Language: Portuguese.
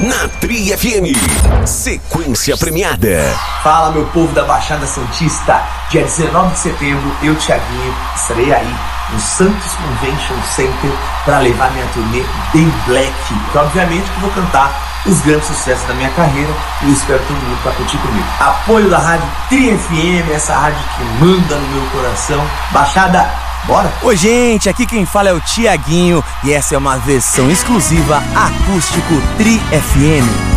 na Tri FM. Sequência premiada. Fala, meu povo da Baixada Santista. Dia 19 de setembro, eu, Thiaguinho, estarei aí no Santos Convention Center para levar minha turnê Day Black. Então, obviamente, que vou cantar os grandes sucessos da minha carreira e eu espero todo mundo para curtir comigo. Apoio da rádio Tri FM, essa rádio que manda no meu coração. Baixada, bora? Oi, gente, aqui quem fala é o Thiaguinho e essa é uma versão exclusiva acústico Tri FM.